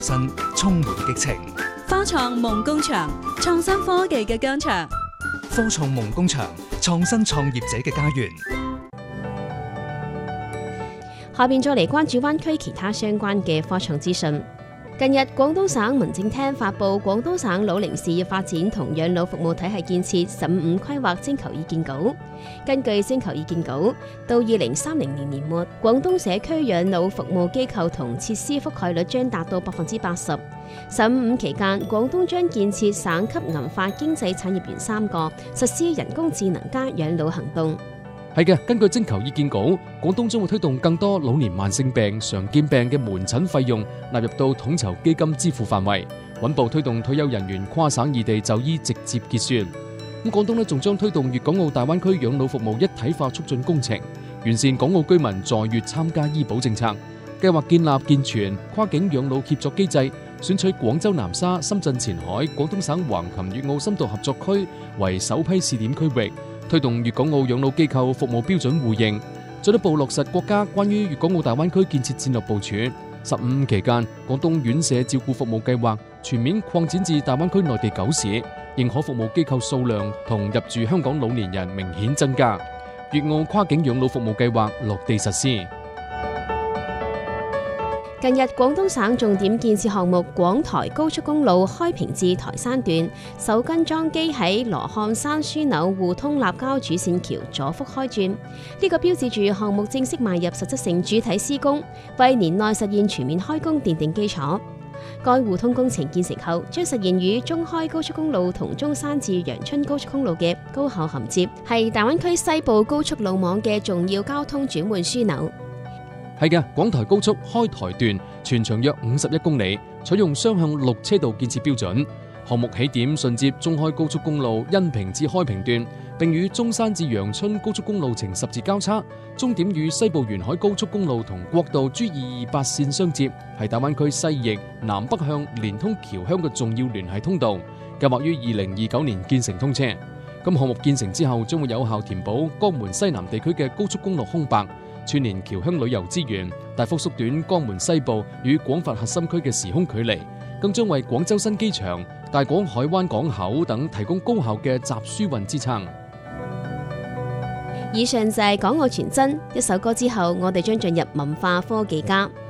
新充滿激情。 科創夢工場，創新科技嘅疆場。 科創夢工場，創新創業者嘅家園。 下邊再嚟關注灣區其他相關嘅科創資訊。近日，廣東省民政廳發布《廣東省老齡事業發展同養老服務體系建設15規劃徵求意見稿》。根據徵求意見稿，到2030年年末，廣東社區養老服務機構同設施覆蓋率將達到80%。15期間，廣東將建設省級銀髮經濟產業園3個，實施人工智能加養老行動。 係嘅，根據徵求意見稿，廣東將會推動更多老年慢性病、常見病嘅門診費用納入到統籌基金支付範圍，穩步推動退休人員跨省異地就醫直接結算。咁廣東呢仲將推動粵港澳大灣區養老服務一體化促進工程，完善港澳居民在粵參加醫保政策，計劃建立健全跨境養老協作機制，選取廣州南沙、深圳前海、廣東省橫琴粵澳深度合作區為首批試點區域。推動粵港澳養老機構服務標準互認，進一步落實國家關於粵港澳大灣區建設戰略部署。15期間，廣東院舍照顧服務計劃全面擴展至大灣區內地9市，認可服務機構數量同入住香港老年人明顯增加。粵澳跨境養老服務計劃落地實施。 近日，廣東省重點建設項目廣台高速公路開平至台山段首根樁機喺羅漢山樞紐互通立交主線橋左幅開鑽，呢個標誌住項目正式邁入實質性主體施工，為年內實現全面開工奠定基礎。該互通工程建成後，將實現與中開高速公路同中山至陽春高速公路嘅高效銜接，係大灣區西部高速路網嘅重要交通轉換樞紐。 係嘅，廣台高速開台段全長約51公里，採用雙向6車道建設標準。項目起點順接中開高速公路恩平至開平段，並與中山至陽春高速公路呈十字交叉，終點與西部沿海高速公路同國道 G228 線相接，係大灣區西翼南北向連通僑鄉嘅重要聯繫通道。計劃於2029年建成通車。咁項目建成之後，將會有效填補江門西南地區嘅高速公路空白，串連僑鄉旅遊資源，大幅縮短江門西部與廣佛核心區嘅時空距離，更將為廣州新機場、大廣海灣港口等提供高效嘅集輸運支撐。 以上就係港澳傳真一首歌之後，我哋將進入文化科技家。